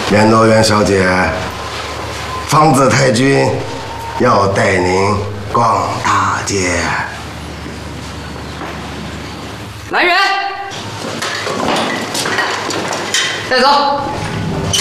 袁诺元小姐，方子太君要带您逛大街。 来人，带走。